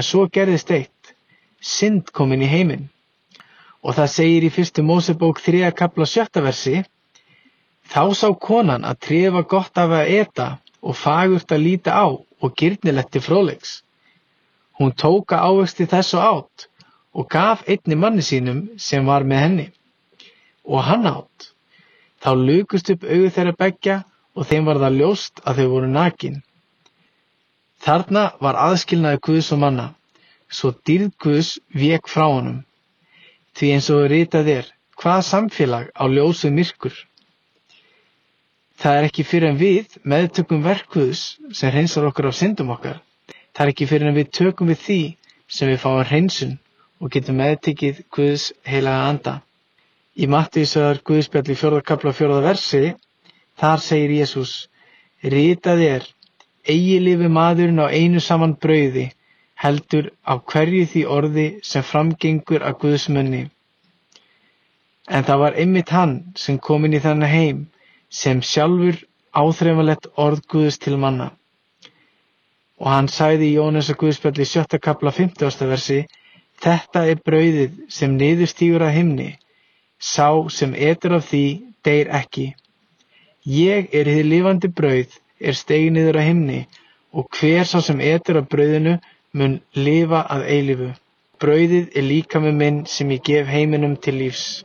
En svo gerðist eitt, synd kom inn í heiminn. Og það segir í 1. Mósebók 3. kafla 7. versi: Þá sá konan að tréð var gott af að eta og fagurt að líta á og girnilegt til fróðleiks. Hún tók af ávexti þess og át og gaf einni manni sínum sem var með henni. Og hann át. Þá lukust upp augu þeirra beggja og þeim var það ljóst að þau voru nakin. Þarna var aðskilnaður Guðs og manna, svo dýrð Guðs vék frá honum. Því eins og ritað hvaða samfélag á ljósið myrkur? Það er ekki fyrr en við meðtökum verk Guðs sem hreinsar okkur af syndum okkar. Það er ekki fyrr en við tökum við því sem við fáum hreinsun og getum meðtekið Guðs heilaga anda. Í Mattheusar Guðspjalli 4. kafla 4. versi, þar segir Jesús: Ritað eigi lifi maðurinn á einu saman brauði, heldur á hverju því orði sem framgengur af Guðs munni. En það var einmitt hann sem kom inn í þennan heim, sem sjálfur áþreifanlegt orð Guðs til manna. Og hann sagði í Jóhannesar Guðspjalli 7. kafla 50. versi: Þetta er brauðið sem niðurstígur af himni, sá sem etur af því deyr ekki. Ég er hið lifandi brauð, steig niður af himni, og hver sá sem etur af brauðinu mun lifa að eilífu. Brauðið er líkami minn sem ég gef heiminum til lífs.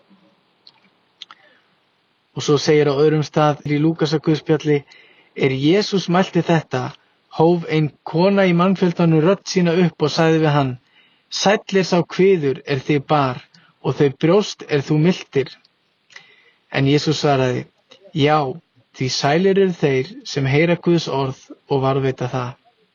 Og svo segir á öðrum stað í Lúkasar Guðspjalli: Jesús mælti þetta, hóf ein kona í mannfjöldanum rödd sína upp og sagði við hann: Sæll sá kviður þig bar, og þau brjóst þú miltir. En Jesús svaraði: Já, því sælir eru þeir sem heyra Guðs orð og varðveita það.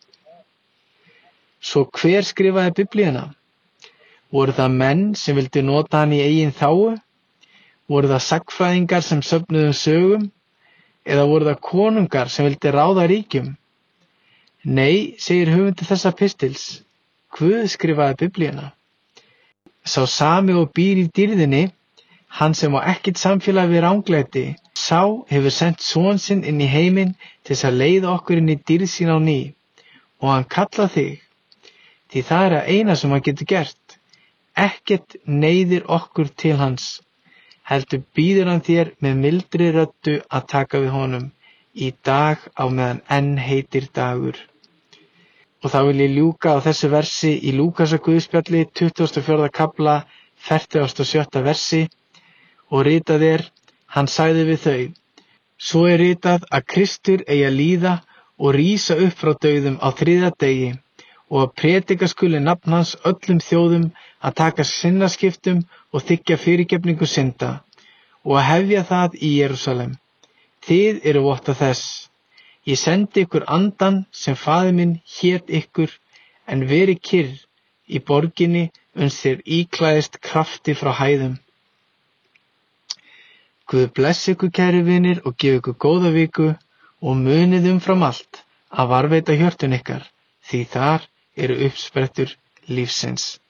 Svo hver skrifaði Biblíuna? Voru það menn sem vildu nota hann í eigin þágu? Voru það sagnfræðingar sem söfnuðu sögum? Eða voru það konungar sem vildu ráða ríkjum? Nei, segir höfundur þessa pistils, Guð skrifaði Biblíuna. Sá sami og býr í dýrðinni, hann sem á ekkert samfélag við ranglæti, sá hefur sent son sinn inn í heiminn til þess að leiða okkur inn í dýrð sín á ný, og hann kallar þig, því það er að eina sem hann getur gert. Ekkert neyðir okkur til hans, heldur býður hann þér með mildri röddu að taka við honum, í dag á meðan enn heitir dagur. Og þá vil ég ljúka á þessu versi í Lúkasar Guðspjalli 24. kafla 47. versi, og ritað hann sagði við þau: Svo er ritað að Kristur eigi að líða og rísa upp frá dauðum á 3. degi, og að prédika skuli nafn hans öllum þjóðum, að taka sinnaskiptum og þiggja fyrirgefningu synda, og að hefja það í Jerúsalem. Þið eru votta þess. Ég sendi ykkur andan sem faðir minn hét ykkur, en veri kyrr í borginni uns þér íklæðist krafti frá hæðum. Guð blessi ykkur, kæru vinir, og gefi ykkur góða viku, og munið umfram allt að varðveita hjörtun ykkar, því þar eru uppsprettur lífsins.